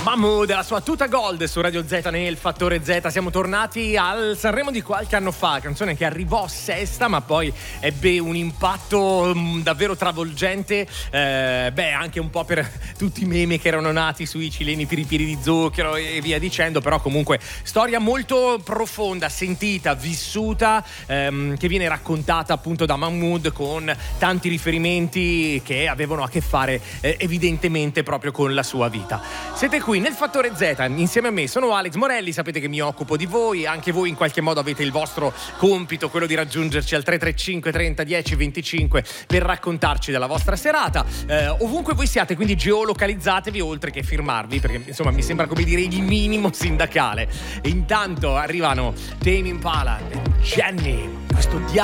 Mammo della sua tuta gold su Radio Z nel Fattore Z. Siamo tornati al Sanremo di qualche anno fa, canzone che arrivò sesta ma poi ebbe un impatto davvero travolgente, anche un po' per tutti i meme che erano nati sui cileni piripiri di zucchero e via dicendo, però comunque storia molto profonda, sentita, vissuta, che viene raccontata appunto da Mahmood con tanti riferimenti che avevano a che fare evidentemente proprio con la sua vita. Siete qui nel Fattore Z insieme a me, sono Alex Morelli, sapete che mi occupo di voi, anche voi in qualche modo avete il vostro compito, quello di raggiungerci al 335 30 10 25 per raccontarci della vostra serata, ovunque voi siate, quindi geolocalizzatevi oltre che firmarvi, perché insomma mi sembra come dire il minimo sindacale. E intanto arrivano Tame Impala e Jenny, questo dialogo